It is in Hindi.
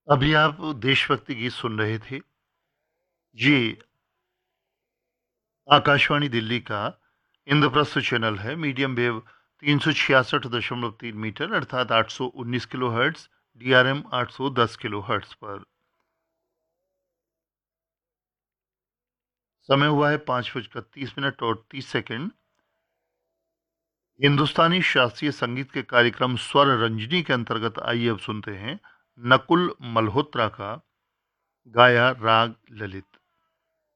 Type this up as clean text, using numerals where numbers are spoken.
अभी आप देशभक्ति गीत सुन रहे थे। ये आकाशवाणी दिल्ली का इंद्रप्रस्थ चैनल है। मीडियम वेव 366.3 मीटर अर्थात 819 किलोहर्ट्ज, डीआरएम 810 किलोहर्ट्ज पर। समय हुआ है 5:30 और 30 सेकंड। हिंदुस्तानी शास्त्रीय संगीत के कार्यक्रम स्वर रंजनी के अंतर्गत आइए अब सुनते हैं नकुल मल्होत्रा का गाया राग ललित।